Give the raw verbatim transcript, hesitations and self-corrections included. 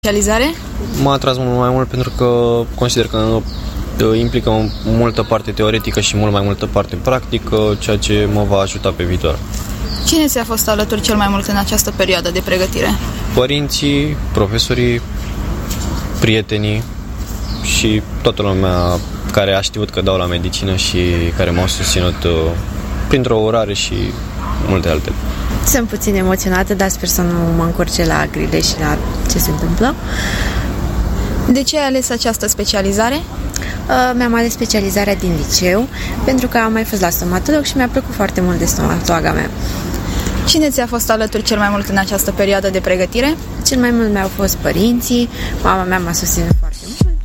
Specializare? M-a atras mult mai mult pentru că consider că implică o multă parte teoretică și mult mai multă parte practică, ceea ce mă va ajuta pe viitor. Cine ți-a fost alături cel mai mult în această perioadă de pregătire? Părinții, profesorii, prietenii și toată lumea care a știut că dau la medicină și care m-au susținut printr-o orare și multe altele. Sunt puțin emoționată, dar sper să nu mă încurce la grile și la ce se întâmplă. De ce ai ales această specializare? Uh, mi-am ales specializarea din liceu, pentru că am mai fost la stomatolog și mi-a plăcut foarte mult de stomatologa mea. Cine ți-a fost alături cel mai mult în această perioadă de pregătire? Cel mai mult mi-au fost părinții, mama mea m-a susținut foarte mult.